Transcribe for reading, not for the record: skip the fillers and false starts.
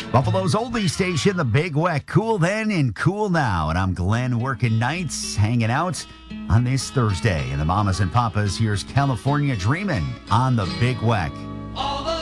Buffalo's oldie station, the Big Weck. Cool then and cool now. And I'm Glenn, working nights, hanging out on this Thursday. And the mamas and papas, here's California Dreamin' on the Big Weck.